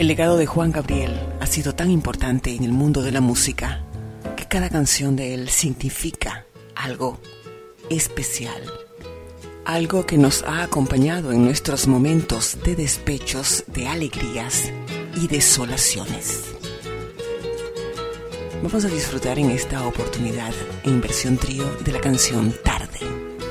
El legado de Juan Gabriel ha sido tan importante en el mundo de la música que cada canción de él significa algo especial, algo que nos ha acompañado en nuestros momentos de despechos, de alegrías y desolaciones. Vamos a disfrutar en esta oportunidad en versión trío de la canción Tarde.